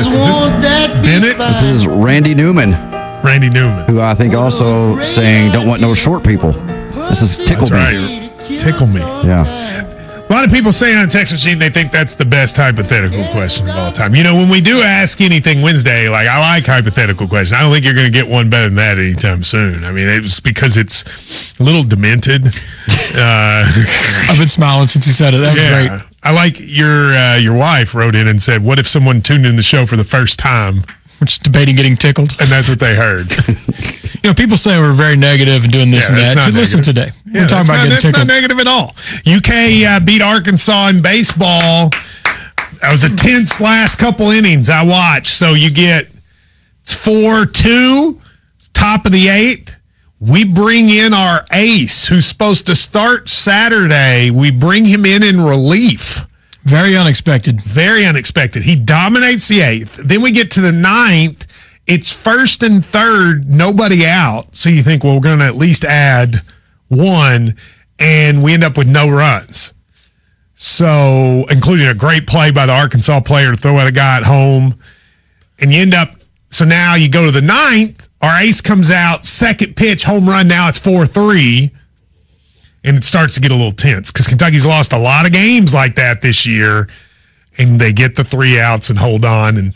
this? Is this Bennett? This is Randy Newman. Randy Newman. Who I think also saying, don't want no short people. This is Tickle Me. Right. Tickle Me. Yeah. A lot of people saying on Text Machine they think that's the best hypothetical question of all time. You know, when we do Ask Anything Wednesday, like, I like hypothetical questions. I don't think you're going to get one better than that anytime soon. I mean, it's because it's a little demented. I've been smiling since you said it. That was great. I like your wife wrote in and said, what if someone tuned in the show for the first time? We're just debating getting tickled. And that's what they heard. You know, people say we're very negative and doing this and that. Listen today. We're talking about getting tickled. That's not negative at all. UK beat Arkansas in baseball. That was a tense last couple innings I watched. So you get, it's 4-2, top of the eighth. We bring in our ace, who's supposed to start Saturday. We bring him in relief. Very unexpected. Very unexpected. He dominates the eighth. Then we get to the ninth. It's first and third, nobody out. So you think, well, we're going to at least add one, and we end up with no runs. So, including a great play by the Arkansas player to throw at a guy at home. And you end up, so now you go to the ninth, our ace comes out, second pitch, home run, now it's 4-3. And it starts to get a little tense because Kentucky's lost a lot of games like that this year, and they get the 3 outs and hold on.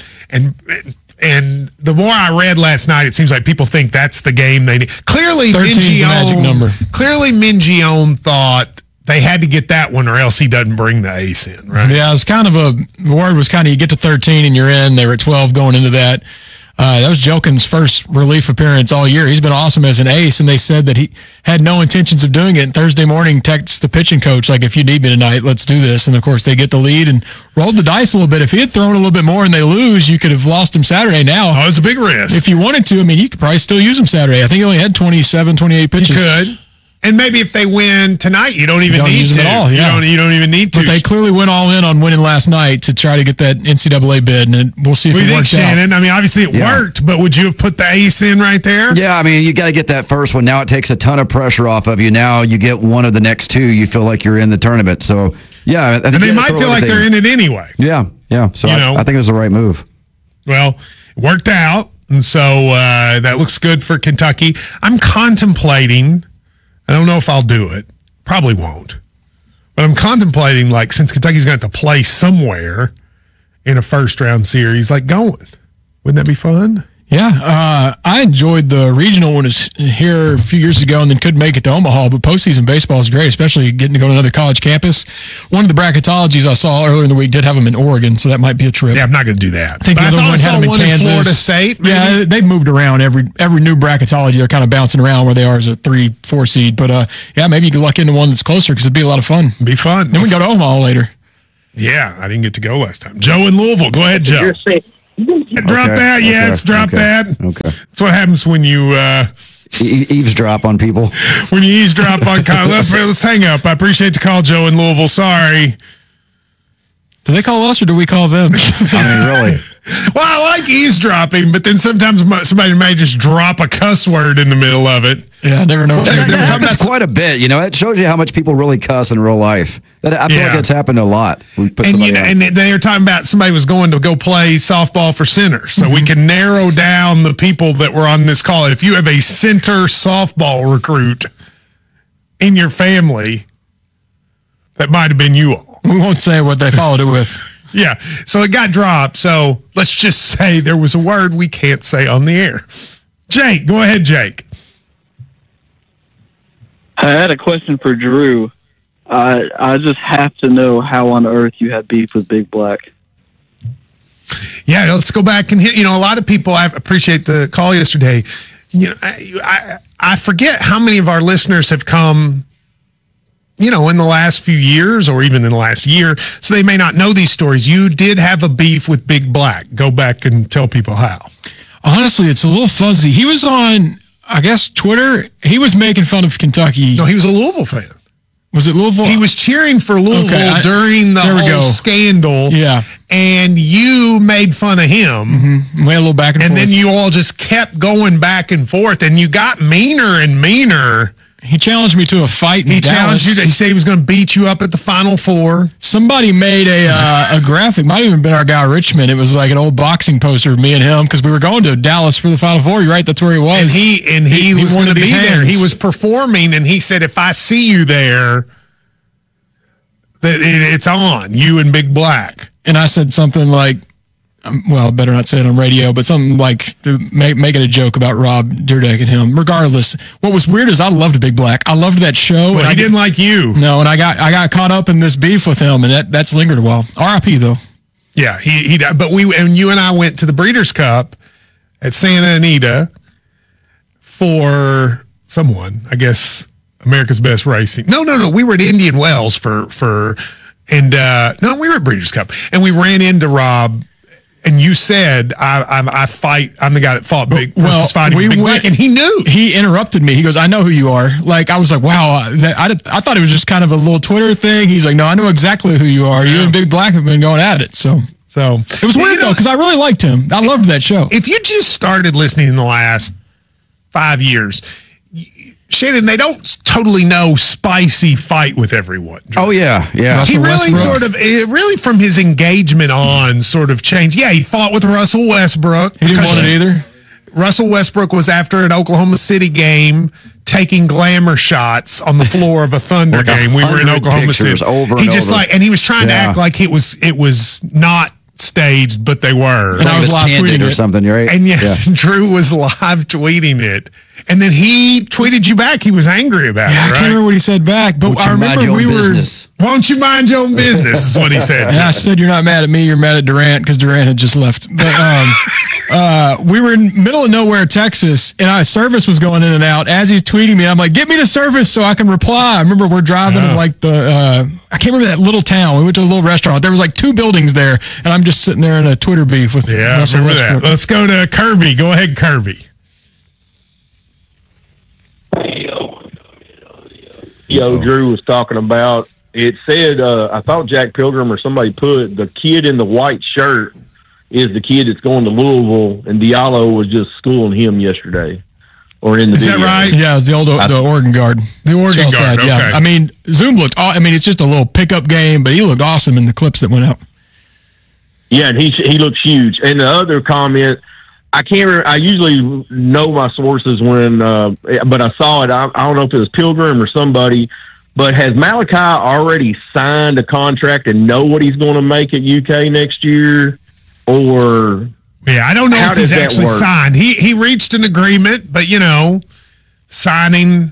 And the more I read last night, it seems like people think that's the game they need. Clearly, 13's the magic number. Clearly, Mingione thought they had to get that one, or else he doesn't bring the ace in, right? Yeah, it was kind of the word was kind of you get to 13 and you're in. They were at 12 going into that. That was Jokin's first relief appearance all year. He's been awesome as an ace, and they said that he had no intentions of doing it. And Thursday morning, texts the pitching coach, like, if you need me tonight, let's do this. And, of course, they get the lead and rolled the dice a little bit. If he had thrown a little bit more and they lose, you could have lost him Saturday. Now, it was a big risk. If you wanted to, I mean, you could probably still use him Saturday. I think he only had 27, 28 pitches. You could. And maybe if they win tonight, you don't even need to. At all, yeah. You don't even need to. But they clearly went all in on winning last night to try to get that NCAA bid, and we'll see if it works out. Shannon, I mean, obviously it worked, but would you have put the ace in right there? Yeah, I mean, you got to get that first one. Now it takes a ton of pressure off of you. Now you get one of the next two, you feel like you're in the tournament. So, yeah. I think and they might feel like they're in it anyway. Yeah. So I think it was the right move. Well, it worked out, and so that looks good for Kentucky. I'm contemplating... I don't know if I'll do it. Probably won't. But I'm contemplating, like, since Kentucky's going to have to play somewhere in a first-round series, like, going. Wouldn't that be fun? Yeah. I enjoyed the regional one here a few years ago and then couldn't make it to Omaha, but postseason baseball is great, especially getting to go to another college campus. One of the bracketologies I saw earlier in the week did have them in Oregon, so that might be a trip. Yeah, I'm not going to do that. I think the other one had them in Kansas. Florida State, maybe? Yeah, they've moved around. Every new bracketology, they're kind of bouncing around where they are as a 3-4 seed. But, yeah, maybe you could luck into one that's closer because it'd be a lot of fun. Be fun. Then we go to Omaha later. Yeah, I didn't get to go last time. Joe in Louisville. Go ahead, Joe. Drop that, yes, drop that. Okay. That's what happens when you... eavesdrop on people. When you eavesdrop on... Let's hang up. I appreciate the call, Joe in Louisville. Sorry. Do they call us or do we call them? I mean, really. Well, I like eavesdropping, but then sometimes somebody may just drop a cuss word in the middle of it. Yeah, I never know. That happens quite a bit. You know, it shows you how much people really cuss in real life. I feel like it's happened a lot. And they were talking about somebody was going to go play softball for center. So we can narrow down the people that were on this call. If you have a center softball recruit in your family, that might have been you all. We won't say what they followed it with. Yeah. So it got dropped. So let's just say there was a word we can't say on the air. Jake, go ahead, Jake. I had a question for Drew. I just have to know how on earth you had beef with Big Black. Yeah, let's go back and hit. You know, a lot of people. I appreciate the call yesterday. You know, I forget how many of our listeners have come, you know, in the last few years or even in the last year, so they may not know these stories. You did have a beef with Big Black. Go back and tell people how. Honestly, it's a little fuzzy. He was on, I guess, Twitter. He was making fun of Kentucky. No, he was a Louisville fan. Was it Louisville? He was cheering for Louisville during the whole scandal. Yeah. And you made fun of him. Mm-hmm. We had a little back and forth. And then you all just kept going back and forth, and you got meaner and meaner He challenged me to a fight in He Dallas. challenged you. He said he was going to beat you up at the Final Four. Somebody made a graphic. Might have even been our guy Richmond. It was like an old boxing poster of me and him because we were going to Dallas for the Final Four. You're right, that's where he was. And he was going to wanted be these there. hands. He was performing, and he said, "If I see you there, that it's on you and Big Black." And I said something like, well, better not say it on radio, but something like making a joke about Rob Dyrdek and him. Regardless, what was weird is I loved Big Black. I loved that show. Well, and he didn't like you. No, and I got caught up in this beef with him, and that's lingered a while. R.I.P. though. Yeah, he. But you and I went to the Breeders' Cup at Santa Anita for someone, I guess, America's Best Racing. No, we were at Indian Wells we were at Breeders' Cup, and we ran into Rob. And you said, I'm the guy that fought Big Black, and he knew. He interrupted me. He goes, I know who you are. Like, I was like, wow, I thought it was just kind of a little Twitter thing. He's like, no, I know exactly who you are. You and Big Black have been going at it. So it was weird, though, because I really liked him. I loved that show. If you just started listening in the last 5 years, Shannon, they don't totally know Spicy fight with everyone. Oh, yeah. He really really from his engagement on sort of changed. Yeah, he fought with Russell Westbrook. He didn't want it either. Russell Westbrook was after an Oklahoma City game taking glamour shots on the floor of a Thunder game. We were in Oklahoma City. And he was trying to act like it was not staged, but they were. And I was live tweeting or something, right? And Drew was live tweeting it. And then he tweeted you back. He was angry about it, right? I can't remember what he said back, but I remember we were... Won't you mind your own business, is what he said. And I said, you're not mad at me, you're mad at Durant, because Durant had just left. But we were in middle of nowhere, Texas, and service was going in and out. As he's tweeting me, I'm like, get me to service so I can reply. I remember we're driving to like I can't remember that little town. We went to a little restaurant. There was like 2 buildings there, and I'm just sitting there in a Twitter beef with Russell remember Westbrook. that. Let's go to Kirby. Go ahead, Kirby. Drew was talking about, it said, I thought Jack Pilgrim or somebody put, the kid in the white shirt is the kid that's going to Louisville, and Diallo was just schooling him yesterday. Or in the video. Is that right? Yeah, it was the Oregon guard. The Oregon guard, okay. Yeah. I mean, Zoom looked, it's just a little pickup game, but he looked awesome in the clips that went out. Yeah, and he looks huge. And the other comment, I can't remember, I usually know my sources but I saw it. I don't know if it was Pilgrim or somebody, but has Malachi already signed a contract and know what he's going to make at UK next year? Or... Yeah, I don't know if he's actually signed. He reached an agreement, but, signing,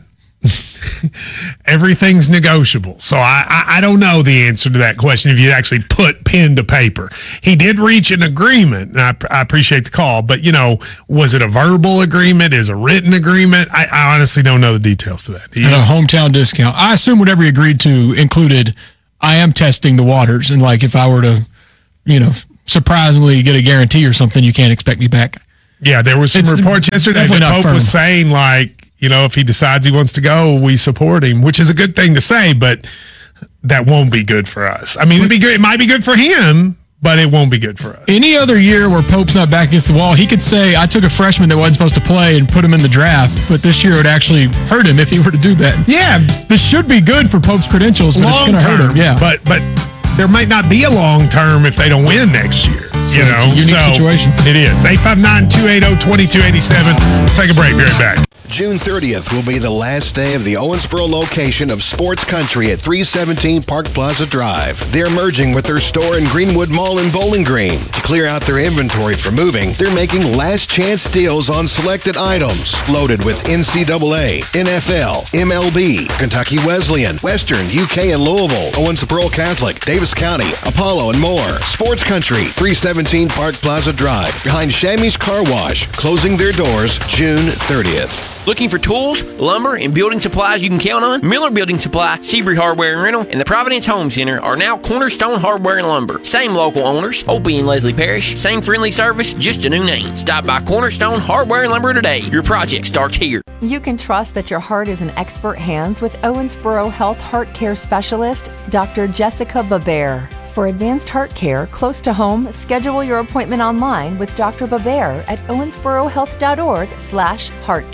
everything's negotiable. So I don't know the answer to that question if you actually put pen to paper. He did reach an agreement, and I appreciate the call, but, was it a verbal agreement? Is it a written agreement? I honestly don't know the details to that. And a hometown discount. I assume whatever he agreed to included, I am testing the waters, and, like, if I were to, surprisingly get a guarantee or something, you can't expect me back. Yeah, there was some reports yesterday that Pope was saying, like, if he decides he wants to go, we support him, which is a good thing to say, but that won't be good for us. I mean, it'd be good. It might be good for him, but it won't be good for us. Any other year where Pope's not back against the wall, he could say, I took a freshman that wasn't supposed to play and put him in the draft, but this year it would actually hurt him if he were to do that. Yeah. This should be good for Pope's credentials, but it's going to hurt him. Yeah. But there might not be a long term if they don't win next year. It's a unique situation. It is. 859-280-2287. We'll take a break. Be right back. June 30th will be the last day of the Owensboro location of Sports Country at 317 Park Plaza Drive. They're merging with their store in Greenwood Mall in Bowling Green. To clear out their inventory for moving, they're making last chance deals on selected items loaded with NCAA, NFL, MLB, Kentucky Wesleyan, Western, UK and Louisville, Owensboro Catholic, Davis County, Apollo and more. Sports Country, 317 Park Plaza Drive, behind Shammy's Car Wash, closing their doors June 30th. Looking for tools, lumber, and building supplies you can count on? Miller Building Supply, Seabury Hardware and Rental, and the Providence Home Center are now Cornerstone Hardware and Lumber. Same local owners, Opie and Leslie Parrish. Same friendly service, just a new name. Stop by Cornerstone Hardware and Lumber today. Your project starts here. You can trust that your heart is in expert hands with Owensboro Health Heart Care Specialist, Dr. Jessica Babert. For advanced heart care close to home, schedule your appointment online with Dr. Babert at owensborohealth.org/heartcare.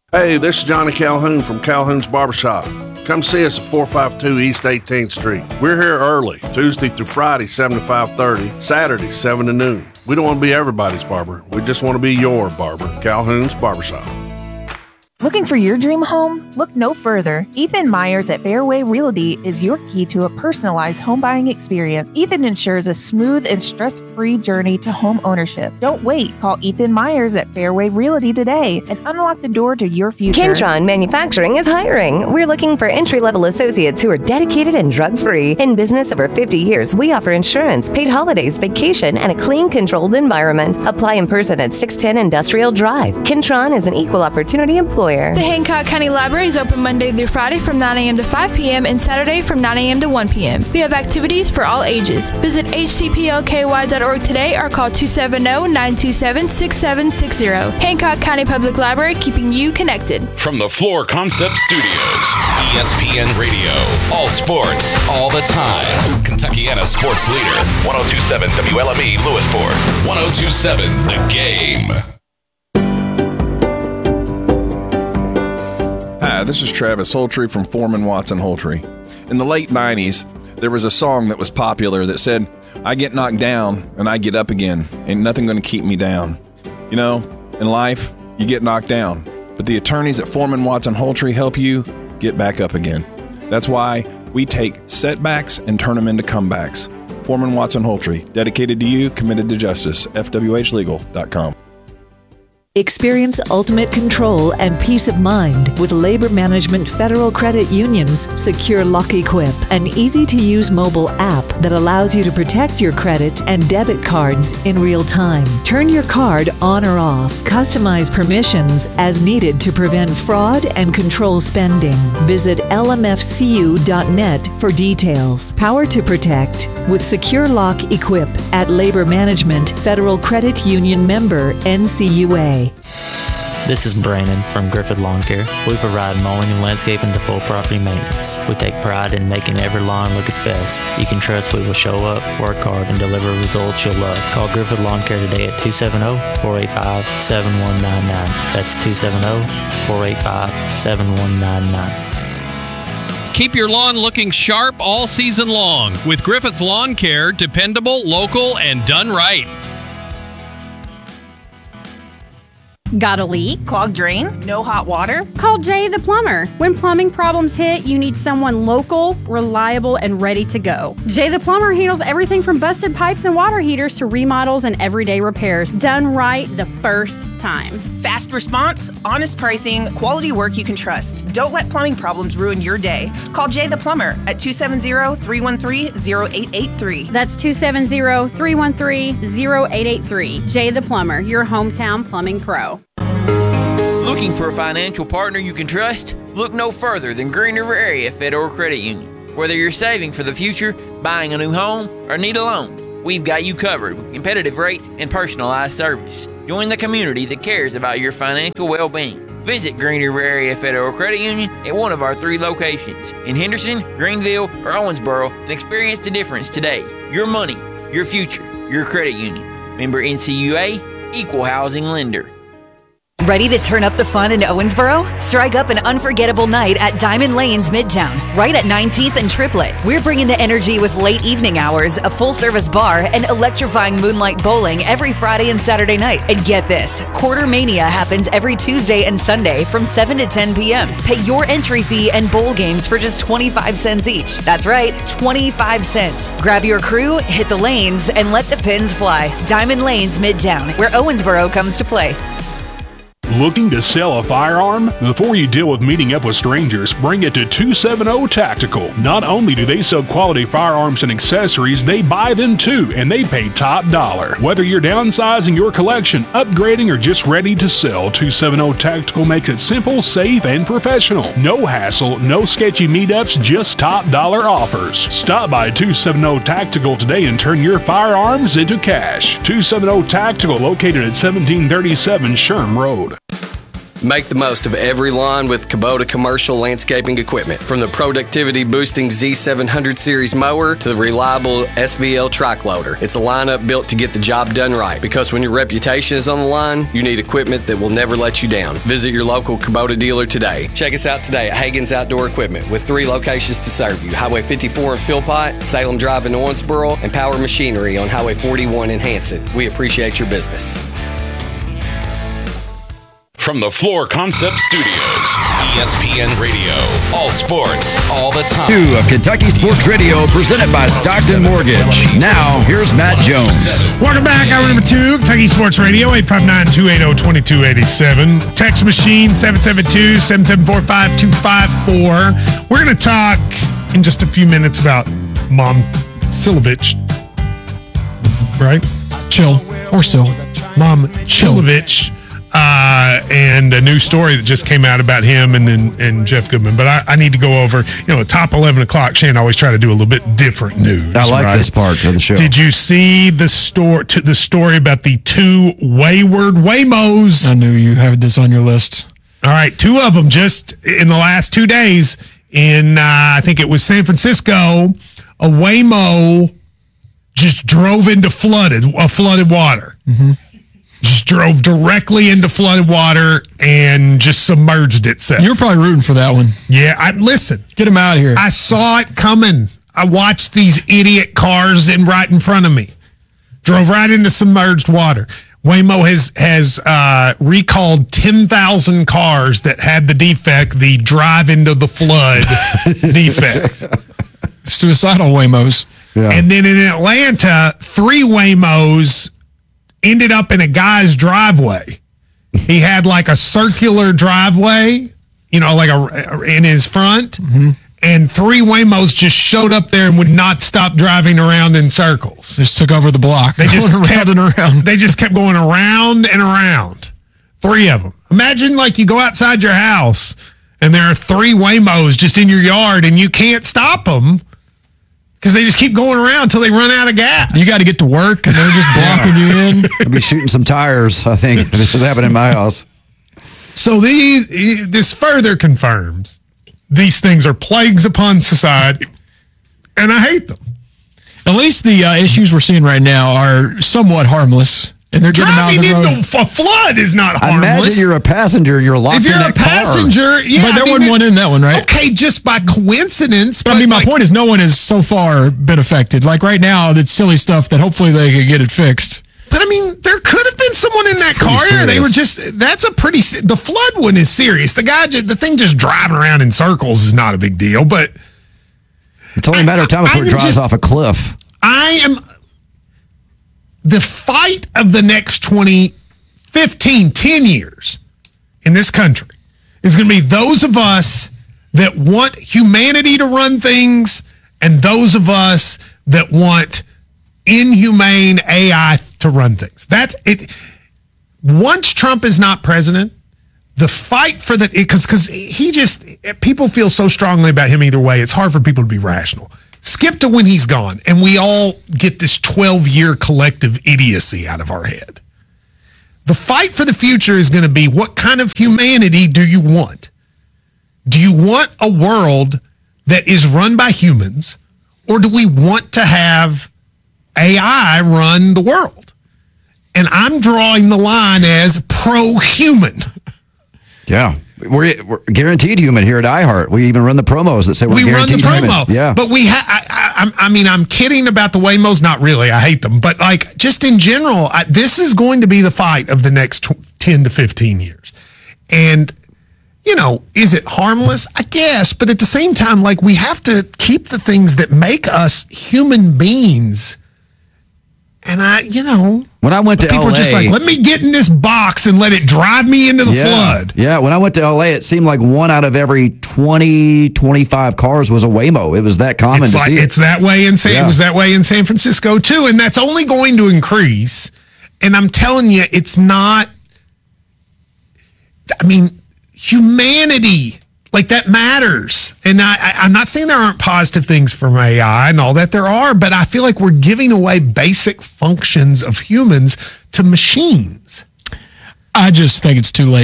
Hey, this is Johnny Calhoun from Calhoun's Barbershop. Come see us at 452 East 18th Street. We're here early, Tuesday through Friday, 7 to 5:30, Saturday, 7 to noon. We don't want to be everybody's barber. We just want to be your barber. Calhoun's Barbershop. Looking for your dream home? Look no further. Ethan Myers at Fairway Realty is your key to a personalized home buying experience. Ethan ensures a smooth and stress-free journey to home ownership. Don't wait. Call Ethan Myers at Fairway Realty today and unlock the door to your future. Kentron Manufacturing is hiring. We're looking for entry-level associates who are dedicated and drug-free. In business over 50 years, we offer insurance, paid holidays, vacation, and a clean, controlled environment. Apply in person at 610 Industrial Drive. Kentron is an equal opportunity employer. The Hancock County Library is open Monday through Friday from 9 a.m. to 5 p.m. and Saturday from 9 a.m. to 1 p.m. We have activities for all ages. Visit hcplky.org today or call 270-927-6760. Hancock County Public Library, keeping you connected. From the Floor Concept Studios, ESPN Radio. All sports, all the time. Kentuckiana sports leader. 102.7 WLME Lewisport. 102.7 The Game. Hi, this is Travis Holtry from Foreman Watson Holtry. In the late 90s, there was a song that was popular that said, I get knocked down and I get up again. Ain't nothing gonna keep me down. You know, in life, you get knocked down, but the attorneys at Foreman Watson Holtry help you get back up again. That's why we take setbacks and turn them into comebacks. Foreman Watson Holtry, dedicated to you, committed to justice. FWHlegal.com. Experience ultimate control and peace of mind with Labor Management Federal Credit Union's Secure Lock Equip, an easy-to-use mobile app that allows you to protect your credit and debit cards in real time. Turn your card on or off. Customize permissions as needed to prevent fraud and control spending. Visit lmfcu.net for details. Power to protect with Secure Lock Equip at Labor Management Federal Credit Union member NCUA. This is Brandon from Griffith Lawn Care. We provide mowing and landscaping to full property maintenance. We take pride in making every lawn look its best. You can trust we will show up, work hard, and deliver results you'll love. Call Griffith Lawn Care today at 270-485-7199. That's 270-485-7199. Keep your lawn looking sharp all season long with Griffith Lawn Care, dependable, local, and done right. Got a leak? Clogged drain? No hot water? Call Jay the Plumber. When plumbing problems hit, you need someone local, reliable, and ready to go. Jay the Plumber handles everything from busted pipes and water heaters to remodels and everyday repairs. Done right the first time. Fast response, honest pricing, quality work you can trust. Don't let plumbing problems ruin your day. Call Jay the Plumber at 270-313-0883. That's 270-313-0883. Jay the Plumber, your hometown plumbing pro. Looking for a financial partner you can trust? Look no further than Green River Area Federal Credit Union. Whether you're saving for the future, buying a new home, or need a loan, we've got you covered with competitive rates and personalized service. Join the community that cares about your financial well-being. Visit Green River Area Federal Credit Union at one of our 3 locations in Henderson, Greenville, or Owensboro and experience the difference today. Your money, your future, your credit union. Member NCUA, Equal Housing Lender. Ready to turn up the fun in Owensboro? Strike up an unforgettable night at Diamond Lanes Midtown, right at 19th and Triplet. We're bringing the energy with late evening hours, a full-service bar, and electrifying moonlight bowling every Friday and Saturday night. And get this, Quarter Mania happens every Tuesday and Sunday from 7 to 10 p.m. Pay your entry fee and bowl games for just 25 cents each. That's right, 25 cents. Grab your crew, hit the lanes, and let the pins fly. Diamond Lanes Midtown, where Owensboro comes to play. Looking to sell a firearm? Before you deal with meeting up with strangers, bring it to 270 Tactical. Not only do they sell quality firearms and accessories, they buy them too, and they pay top dollar. Whether you're downsizing your collection, upgrading, or just ready to sell, 270 Tactical makes it simple, safe, and professional. No hassle, no sketchy meetups, just top dollar offers. Stop by 270 Tactical today and turn your firearms into cash. 270 Tactical, located at 1737 Sherm Road. Make the most of every lawn with Kubota commercial landscaping equipment. From the productivity-boosting Z700 series mower to the reliable SVL trike loader. It's a lineup built to get the job done right. Because when your reputation is on the line, you need equipment that will never let you down. Visit your local Kubota dealer today. Check us out today at Hagen's Outdoor Equipment with 3 locations to serve you. Highway 54 in Philpott, Salem Drive in Owensboro, and Power Machinery on Highway 41 in Hanson. We appreciate your business. From the Floor Concept Studios, ESPN Radio. All sports, all the time. 2 of Kentucky Sports Radio, presented by Stockton Mortgage. Now, here's Matt Jones. Welcome back. Hour number 2, Kentucky Sports Radio, 859-280-2287. Text machine, 772-774-5254. We're going to talk in just a few minutes about Mom Silovich, right? Chill. Or still. Mom Chilovich. And a new story that just came out about him and Jeff Goodman. But I need to go over, top 11 o'clock, Shane always try to do a little bit different news. I like this part of the show. Did you see the story about the 2 wayward Waymos? I knew you had this on your list. All right, 2 of them just in the last 2 days in, I think it was San Francisco, a Waymo just drove into flooded water. Mm-hmm. Just drove directly into flooded water and just submerged itself. You were probably rooting for that one. Yeah, listen. Get him out of here. I saw it coming. I watched these idiot cars right in front of me. Drove right into submerged water. Waymo has recalled 10,000 cars that had the defect, the drive into the flood defect. Suicidal Waymos. Yeah. And then in Atlanta, 3 Waymos ended up in a guy's driveway. He had like a circular driveway, like in his front, and 3 Waymos just showed up there and would not stop driving around in circles. Just took over the block. They just kept around. They just kept going around and around. 3 of them. Imagine like you go outside your house and there are 3 Waymos just in your yard and you can't stop them. Because they just keep going around until they run out of gas. You got to get to work, and they're just blocking you in. I'll be shooting some tires, I think. This is happening in my house. So this further confirms these things are plagues upon society, and I hate them. At least the issues we're seeing right now are somewhat harmless. And they're getting out of the road. Driving into a flood is not harmless. Imagine you're a passenger and you're locked in that car. If you're a passenger, yeah. But there wasn't one in that one, right? Okay, just by coincidence. But I mean, my point is no one has so far been affected. Like right now, that's silly stuff that hopefully they could get it fixed. But I mean, there could have been someone in that car. They were the flood one is serious. The thing just driving around in circles is not a big deal, but. It's only a matter of time before it drives off a cliff. The fight of the next 10 years in this country is going to be those of us that want humanity to run things and those of us that want inhumane AI to run things. That's it. Once Trump is not president, the fight for that, because people feel so strongly about him either way, it's hard for people to be rational. Skip to when he's gone, and we all get this 12-year collective idiocy out of our head. The fight for the future is going to be, what kind of humanity do you want? Do you want a world that is run by humans, or do we want to have AI run the world? And I'm drawing the line as pro-human. Yeah. We're guaranteed human here at iHeart. We even run the promos that say we're guaranteed human. We run the promo. Yeah. But I'm kidding about the Waymos. Not really. I hate them. But like just in general, this is going to be the fight of the next 10 to 15 years. And, is it harmless? I guess. But at the same time, like we have to keep the things that make us human beings. And when I went to people LA, are just like, let me get in this box and let it drive me into the flood. Yeah, when I went to LA, it seemed like 1 out of every 20, 25 cars was a Waymo. It was that common to see. It was that way in San Francisco too, and that's only going to increase. And I'm telling you, it's not. I mean, humanity. Like that matters. And I'm not saying there aren't positive things from AI and all that. There are, but I feel like we're giving away basic functions of humans to machines. I just think it's too late.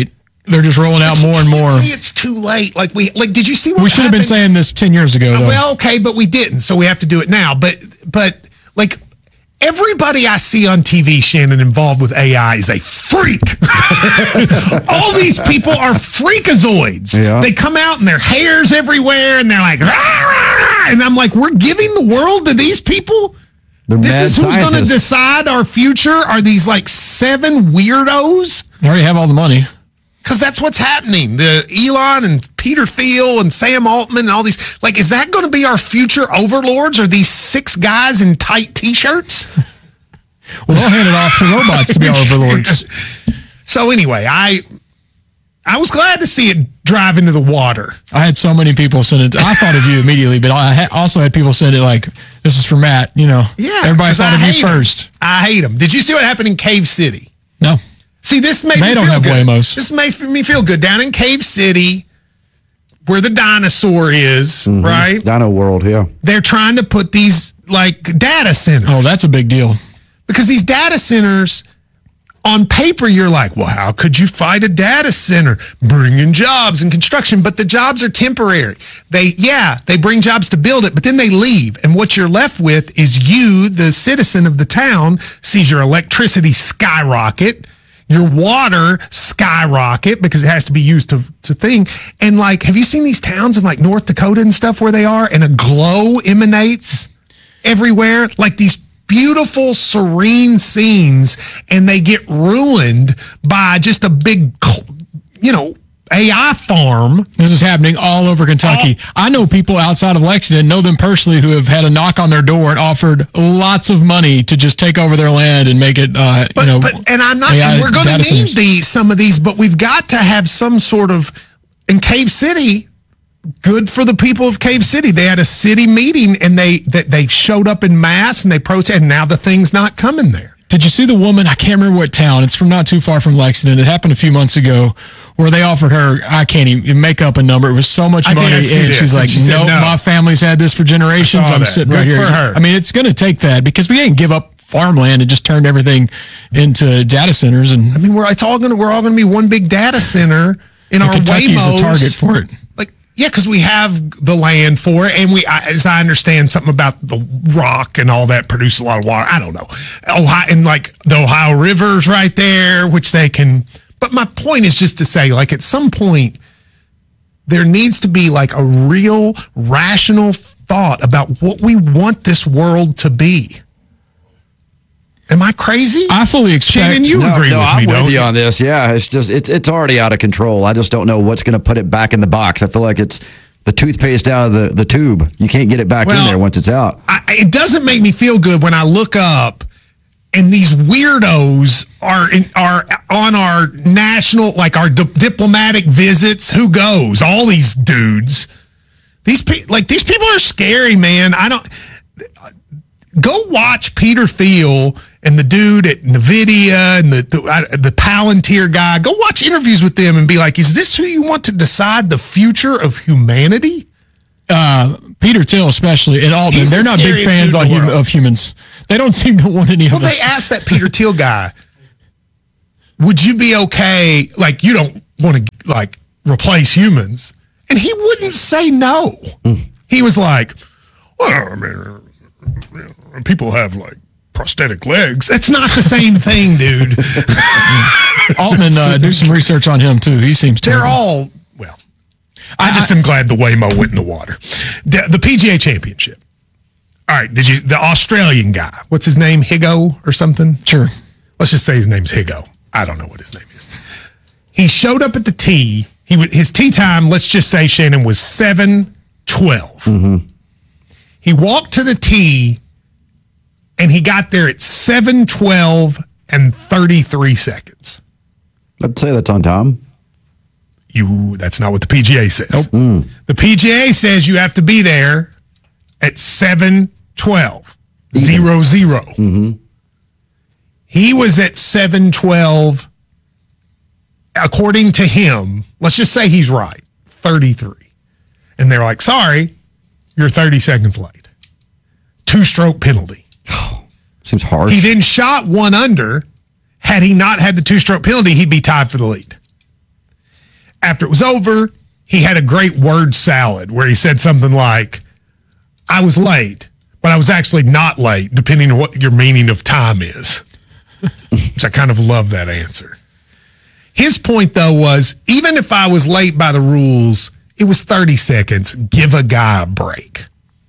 They're just rolling out more and more. See, it's too late. Did you see what we should have been saying this 10 years ago, though. Well, okay, but we didn't, so we have to do it now. But like everybody I see on TV, Shannon, involved with AI is a freak. All these people are freakazoids. Yeah. They come out and their hair's everywhere, and they're like, rah, rah, rah. And I'm like, we're giving the world to these people? This is who's going to decide our future? Are these like 7 weirdos? They already have all the money. Because that's what's happening. The Elon and Peter Thiel and Sam Altman and all these, like, is that going to be our future overlords? Are these 6 guys in tight T-shirts? Well, they'll hand it off to robots to be our overlords. So anyway, I was glad to see it drive into the water. I had so many people send it. I thought of you immediately, but I also had people send it like, this is for Matt. Yeah. Everybody thought of you first. I hate them. Did you see what happened in Cave City? No. See, this made me feel good. They don't have Waymos. This made me feel good. Down in Cave City, where the dinosaur is, right? Dino World, yeah. They're trying to put these, like, data centers. Oh, that's a big deal. Because these data centers, on paper, you're like, well, how could you fight a data center? Bringing jobs and construction, but the jobs are temporary. They bring jobs to build it, but then they leave. And what you're left with is you, the citizen of the town, sees your electricity skyrocket, your water skyrocket because it has to be used to thing. And like, have you seen these towns in like North Dakota and stuff where they are, and a glow emanates everywhere? Like these beautiful, serene scenes, and they get ruined by just a big, AI farm. This is happening all over Kentucky. I know people outside of Lexington, know them personally, who have had a knock on their door and offered lots of money to just take over their land and make it, and I'm not, and we're going to need some of these, but we've got to have some sort of, in Cave City, good for the people of Cave City. They had a city meeting and they showed up in mass and they protested, and now the thing's not coming there. Did you see the woman? I can't remember what town. It's from not too far from Lexington. It happened a few months ago where they offered her, I can't even make up a number. It was so much money. And she's like, no, my family's had this for generations. I'm sitting right here. I mean, it's going to take that because we ain't give up farmland and just turned everything into data centers. And I mean, we're all going to be one big data center in our Kentucky's Waymos. a target for it. Yeah, because we have the land for it, and as I understand, something about the rock and all that produce a lot of water. I don't know. Ohio, and like the Ohio River's right there, which they can. But my point is just to say, like, at some point, there needs to be like a real rational thought about what we want this world to be. Am I crazy? I fully expect. Shannon, you agree with me, I'm don't with you you? on this. Yeah, it's just it's already out of control. I just don't know what's going to put it back in the box. I feel like it's the toothpaste out of the tube. You can't get it back in there once it's out. It doesn't make me feel good when I look up and these weirdos are on our national, like our diplomatic visits. Who goes? All these dudes. These people are scary, man. Go watch Peter Thiel and the dude at NVIDIA and the Palantir guy. Go watch interviews with them and be like, is this who you want to decide the future of humanity? Peter Thiel especially, and Altman, they're not big fans of humans. They don't seem to want any of us. Well, they asked that Peter Thiel guy, would you be okay, like, you don't want to, like, replace humans? And he wouldn't say no. He was like, well, I mean, people have like prosthetic legs. That's not the same thing, dude. Altman, do some research on him too. He seems terrible. They're all, well, I just am glad the Waymo went in the water. The PGA Championship. All right, the Australian guy, what's his name? Higo or something? Sure. Let's just say his name's Higo. I don't know what his name is. He showed up at the tee. His tee time, let's just say, Shannon, was 7:12. Mm-hmm. He walked to the tee, and he got there at 7:12 and 33 seconds. I'd say that's on time. That's not what the PGA says. Nope. The PGA says you have to be there at 7:12, 00. Mm-hmm. He was at 7:12, according to him, let's just say he's right, 33. And they're like, sorry, you're 30 seconds late. 2-stroke penalty. Seems harsh. He then shot one under. Had he not had the 2-stroke penalty, he'd be tied for the lead. after it was over, he had a great word salad where he said something like, I was late, but I was actually not late, depending on what your meaning of time is. Which I kind of love that answer. His point, though, was even if I was late by the rules, it was 30 seconds. Give a guy a break.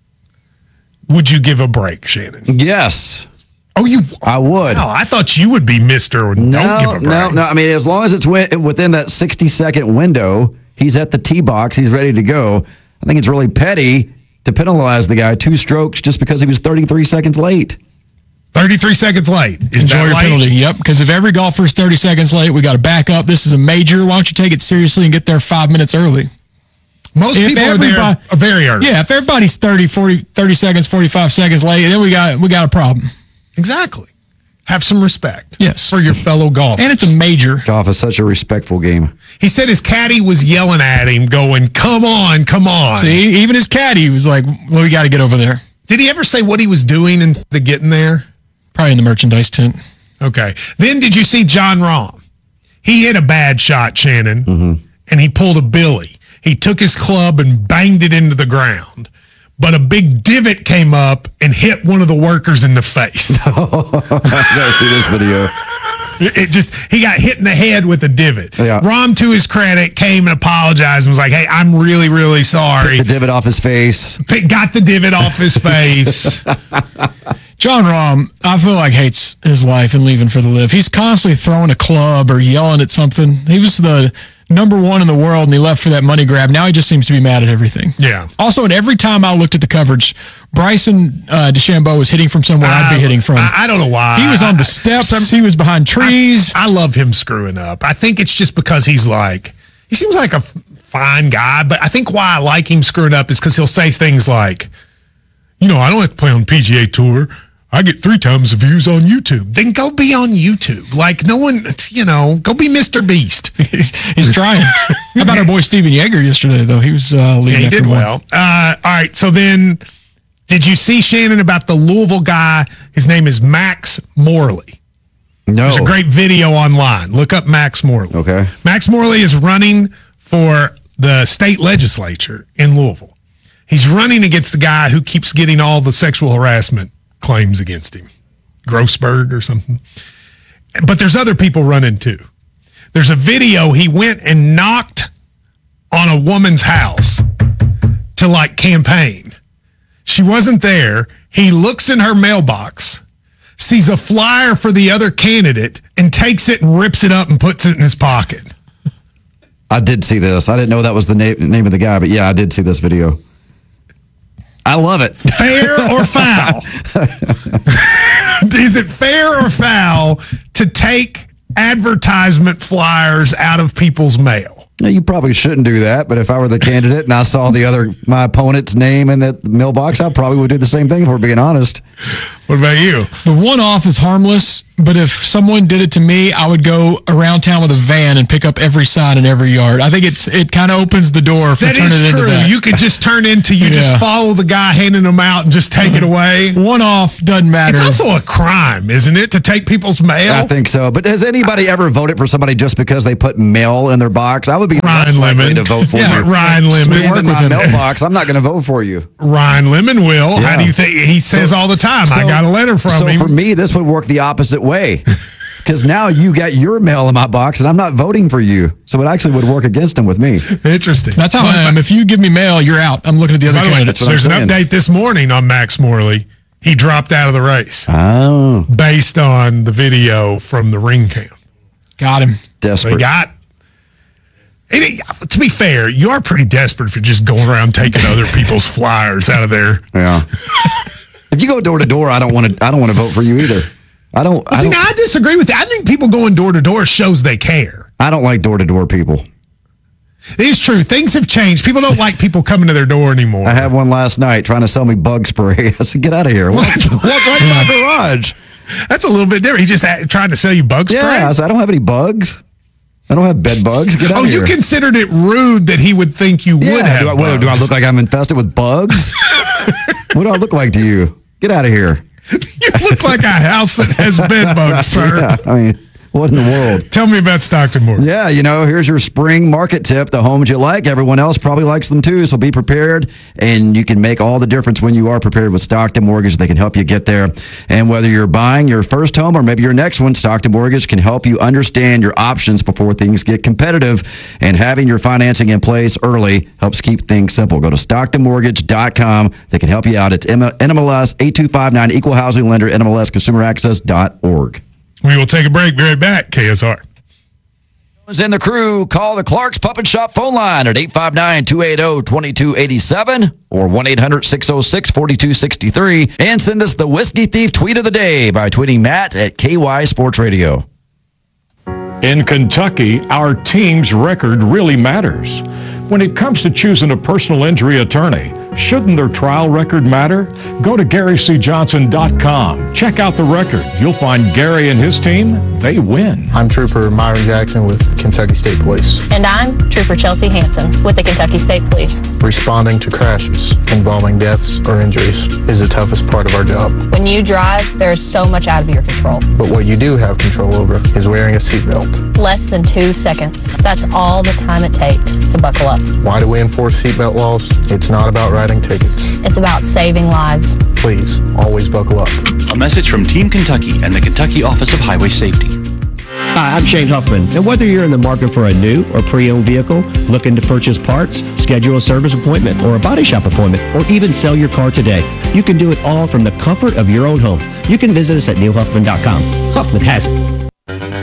Would you give a break, Shannon? Yes. Oh, I would. Wow, I thought you would be Mr. Don't give a break. No. I mean, as long as it's within that 60-second window, he's at the tee box, he's ready to go. I think it's really petty to penalize the guy 2 strokes just because he was 33 seconds late. 33 seconds late. Enjoy your penalty. Yep. Because if every golfer is 30 seconds late, we got to back up. This is a major. Why don't you take it seriously and get there 5 minutes early? Most people are there very early. Yeah. If everybody's 30 seconds, 45 seconds late, then we got a problem. Exactly. Have some respect. Yes. For your fellow golfers. And it's a major. Golf is such a respectful game. He said his caddy was yelling at him, going, come on, come on. See, even his caddy was like, well, we got to get over there. Did he ever say what he was doing instead of getting there? Probably in the merchandise tent. Okay. Then did you see John Rahm? He hit a bad shot, Shannon, and he pulled a Billy. He took his club and banged it into the ground. But a big divot came up and hit one of the workers in the face. I gotta see this video. He got hit in the head with a divot. Yeah. Rahm, to his credit, came and apologized and was like, hey, I'm really, really sorry. Took the divot off his face. Got the divot off his face. John Rahm, I feel like hates his life and leaving for the live. He's constantly throwing a club or yelling at something. He was the number 1 in the world and he left for that money grab. Now he just seems to be mad at everything. Yeah. Also, and every time I looked at the coverage, Bryson DeChambeau was hitting from somewhere I'd be hitting from. I don't know why. He was on the steps. He was behind trees. I love him screwing up. I think it's just because he seems like a fine guy, but I think why I like him screwing up is because he'll say things like, I don't have to play on the PGA Tour. I get 3 times the views on YouTube. Then go be on YouTube. Like, no one, go be Mr. Beast. He's trying. How about our boy Steven Yeager yesterday, though? He was leading. Yeah, he did well. All right, so then, did you see, Shannon, about the Louisville guy? His name is Max Morley. No. There's a great video online. Look up Max Morley. Okay. Max Morley is running for the state legislature in Louisville. He's running against the guy who keeps getting all the sexual harassment claims against him, Grossberg or something. But there's other people running too. There's a video he went and knocked on a woman's house to campaign. She wasn't there. He looks in her mailbox, sees a flyer for the other candidate, and takes it and rips it up and puts it in his pocket. I did see this. I didn't know that was the name of the guy, but yeah, I did see this video. I love it. Fair or foul? Is it fair or foul to take advertisement flyers out of people's mail? No, you probably shouldn't do that, but if I were the candidate and I saw my opponent's name in the mailbox, I probably would do the same thing if we're being honest. What about you? The one-off is harmless, but if someone did it to me, I would go around town with a van and pick up every sign in every yard. I think it kind of opens the door for turning it into that. You could just turn into just follow the guy handing them out and just take it away. One-off doesn't matter. It's also a crime, isn't it, to take people's mail? I think so. But has anybody ever voted for somebody just because they put mail in their box? I would be less likely to vote for you. Ryan Lemon. In my mailbox, I'm not going to vote for you. Ryan Lemon will. Yeah. How do you think? He says all the time, I got a letter from him. So for me, this would work the opposite way. Because now you got your mail in my box and I'm not voting for you. So it actually would work against him with me. Interesting. That's how I am. If you give me mail, you're out. I'm looking at the other candidates. There's an update this morning on Max Morley. He dropped out of the race. Oh. Based on the video from the ring cam. Got him. Desperate. To be fair, you are pretty desperate if you're just going around taking other people's flyers out of there. Yeah. If you go door to door, I don't want to vote for you either. I disagree with that. I think people going door to door shows they care. I don't like door to door people. It is true. Things have changed. People don't like people coming to their door anymore. I had one last night trying to sell me bug spray. I said, get out of here. What right in my garage? That's a little bit different. He just tried to sell you bug spray? Yeah, I said, I don't have any bugs. I don't have bed bugs. Get out of here. You considered it rude that he would think you would have bugs. Do I look like I'm infested with bugs? What do I look like to you? Get out of here. You look like a house that has bed bugs, sir. Yeah, I mean, What in the world? Tell me about Stockton Mortgage. Yeah, here's your spring market tip. The homes you like, everyone else probably likes them too, so be prepared, and you can make all the difference when you are prepared with Stockton Mortgage. They can help you get there. And whether you're buying your first home or maybe your next one, Stockton Mortgage can help you understand your options before things get competitive, and having your financing in place early helps keep things simple. Go to StocktonMortgage.com. They can help you out. It's NMLS 8259, Equal Housing Lender, NMLSConsumerAccess.org. We will take a break. Be right back. KSR. And the crew, call the Clark's Puppet Shop phone line at 859-280-2287 or 1-800-606-4263, and send us the Whiskey Thief tweet of the day by tweeting Matt at KY Sports Radio. In Kentucky, our team's record really matters. When it comes to choosing a personal injury attorney, shouldn't their trial record matter? Go to GaryCJohnson.com. Check out the record. You'll find Gary and his team, they win. I'm Trooper Myron Jackson with Kentucky State Police. And I'm Trooper Chelsea Hansen with the Kentucky State Police. Responding to crashes involving deaths or injuries is the toughest part of our job. When you drive, there is so much out of your control. But what you do have control over is wearing a seatbelt. Less than 2 seconds. That's all the time it takes to buckle up. Why do we enforce seatbelt laws? It's not about writing tickets. It's about saving lives. Please, always buckle up. A message from Team Kentucky and the Kentucky Office of Highway Safety. Hi, I'm Shane Huffman, and whether you're in the market for a new or pre-owned vehicle, looking to purchase parts, schedule a service appointment or a body shop appointment, or even sell your car today, you can do it all from the comfort of your own home. You can visit us at neilhuffman.com. Huffman has it.